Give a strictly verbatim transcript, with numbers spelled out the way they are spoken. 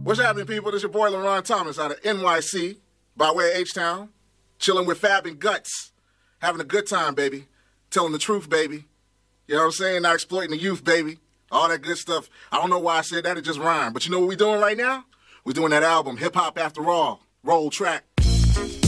What's happening, people? This is your boy, LaRon Thomas, out of N Y C, by way of H-Town. Chilling with Fab and Guts. Having a good time, baby. Telling the truth, baby. You know what I'm saying? Not exploiting the youth, baby. All that good stuff. I don't know why I said that. It just rhymed. But you know what we're doing right now? We're doing that album, Hip Hop After All. Roll track.